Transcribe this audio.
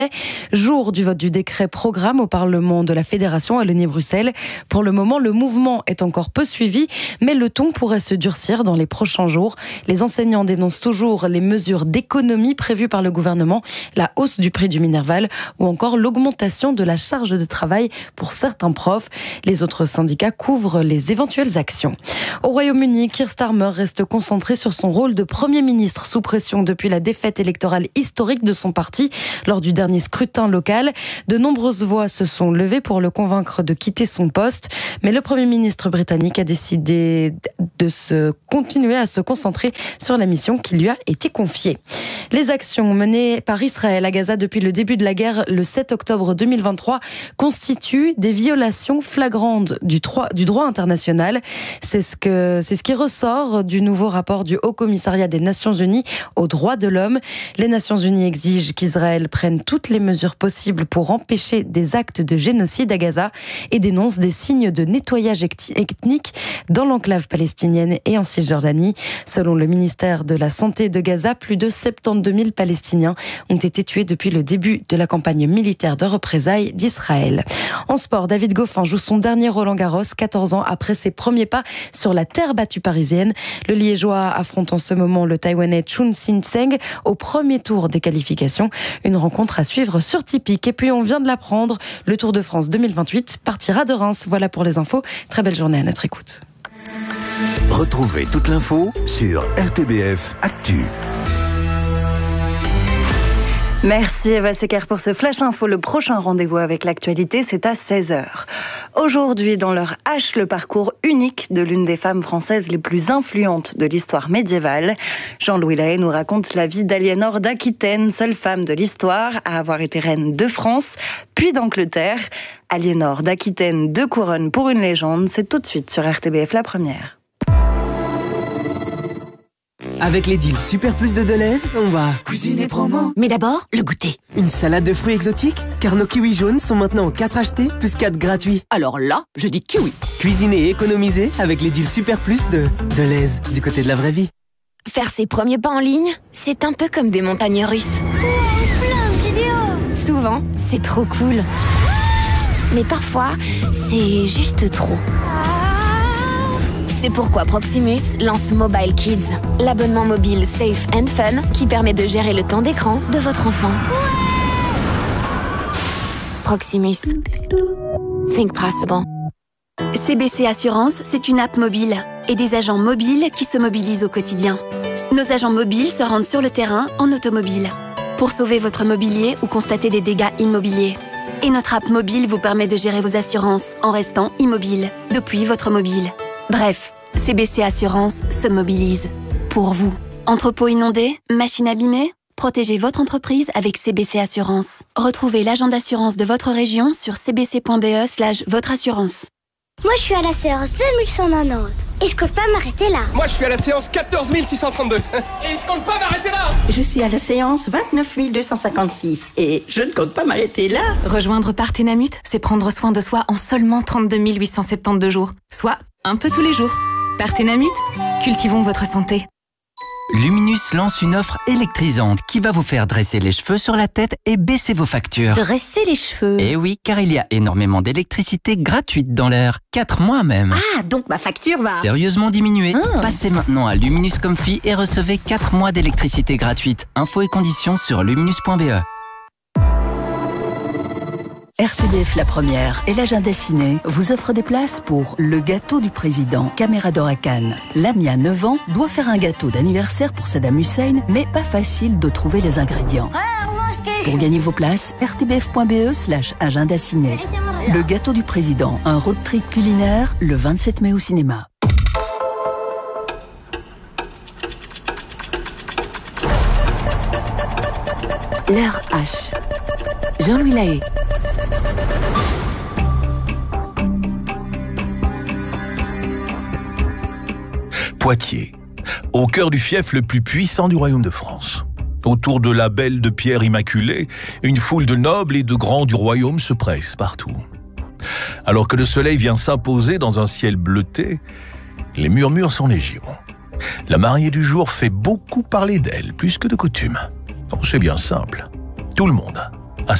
Jour du vote du décret programme au Parlement de la Fédération à Wallonie-Bruxelles. Pour le moment, le mouvement est encore peu suivi, mais le ton pourrait se durcir dans les prochains jours. Les enseignants dénoncent toujours les mesures d'économie prévues par le gouvernement, la hausse du prix du Minerval ou encore l'augmentation de la charge de travail pour certains profs. Les autres syndicats couvrent les éventuelles actions. Au Royaume-Uni, Keir Starmer reste concentré sur son rôle de Premier ministre sous pression depuis la défaite électorale historique de son parti lors du dernier scrutin local. De nombreuses voix se sont levées pour le convaincre de quitter son poste, mais le Premier ministre britannique a décidé de continuer à se concentrer sur la mission qui lui a été confiée. Les actions menées par Israël à Gaza depuis le début de la guerre le 7 octobre 2023 constituent des violations flagrantes du droit international. C'est ce qui ressort du nouveau rapport du Haut Commissariat des Nations Unies aux droits de l'homme. Les Nations Unies exigent qu'Israël prenne toutes les mesures possibles pour empêcher des actes de génocide à Gaza et dénoncent des signes de nettoyage ethnique dans l'enclave palestinienne et en Cisjordanie. Selon le ministère de la Santé de Gaza, plus de 72 000 Palestiniens ont été tués depuis le début de la campagne militaire de représailles d'Israël. En sport, David Goffin joue son dernier Roland-Garros, 14 ans après ses premiers pas sur la terre battue parisienne. Le Liégeois affronte en ce moment le Taïwanais Chun Sin-seng au premier tour des qualifications. Une rencontre à suivre sur Tipeee. Et puis on vient de l'apprendre, le Tour de France 2028 partira de Reims. Voilà pour les infos. Très belle journée à notre écoute. Retrouvez toute l'info sur RTBF Actu. Merci Eva Secker pour ce Flash Info. Le prochain rendez-vous avec l'actualité, c'est à 16h. Aujourd'hui, dans leur H, le parcours unique de l'une des femmes françaises les plus influentes de l'histoire médiévale. Jean-Louis Lahaye nous raconte la vie d'Aliénor d'Aquitaine, seule femme de l'histoire à avoir été reine de France, puis d'Angleterre. Aliénor d'Aquitaine, 2 couronnes pour une légende, c'est tout de suite sur RTBF La Première. Avec les deals Super Plus de Deleuze, on va cuisiner promo. Mais d'abord, le goûter. Une salade de fruits exotiques, car nos kiwis jaunes sont maintenant en 4 achetés, plus 4 gratuits. Alors là, je dis kiwi. Cuisiner et économiser avec les deals Super Plus de Deleuze, du côté de la vraie vie. Faire ses premiers pas en ligne, c'est un peu comme des montagnes russes. Plein de vidéos. Souvent, c'est trop cool. Mais parfois, c'est juste trop. C'est pourquoi Proximus lance Mobile Kids, l'abonnement mobile safe and fun qui permet de gérer le temps d'écran de votre enfant. Proximus. Think possible. CBC Assurance, c'est une app mobile et des agents mobiles qui se mobilisent au quotidien. Nos agents mobiles se rendent sur le terrain en automobile pour sauver votre mobilier ou constater des dégâts immobiliers. Et notre app mobile vous permet de gérer vos assurances en restant immobile depuis votre mobile. Bref, CBC Assurance se mobilise pour vous. Entrepôt inondé, machine abîmée, protégez votre entreprise avec CBC Assurance. Retrouvez l'agent d'assurance de votre région sur cbc.be/votre assurance. Moi, je suis à la séance 2190 et je compte pas m'arrêter là. Moi, je suis à la séance 14 632 et je compte pas m'arrêter là. Je suis à la séance 29 256 et je ne compte pas m'arrêter là. Rejoindre Partenamut, c'est prendre soin de soi en seulement 32 872 jours, soit un peu tous les jours. Partenamut, cultivons votre santé. Luminus lance une offre électrisante qui va vous faire dresser les cheveux sur la tête et baisser vos factures. Dresser les cheveux? Eh oui, car il y a énormément d'électricité gratuite dans l'air. 4 mois même. Ah, donc ma facture va sérieusement diminuer. Passez maintenant à Luminus Comfy et recevez 4 mois d'électricité gratuite. Infos et conditions sur luminus.be. RTBF La Première et l'agenda ciné vous offrent des places pour Le Gâteau du Président, Camérador à Cannes. Lamia, 9 ans, doit faire un gâteau d'anniversaire pour Saddam Hussein, mais pas facile de trouver les ingrédients. Pour gagner vos places, rtbf.be/agenda ciné. Le Gâteau du Président, un road trip culinaire, le 27 mai au cinéma. L'heure H. Jean-Louis Lahaye. Poitiers, au cœur du fief le plus puissant du royaume de France. Autour de la belle de pierre immaculée, une foule de nobles et de grands du royaume se presse partout. Alors que le soleil vient s'imposer dans un ciel bleuté, les murmures sont légion. La mariée du jour fait beaucoup parler d'elle, plus que de coutume. C'est bien simple. Tout le monde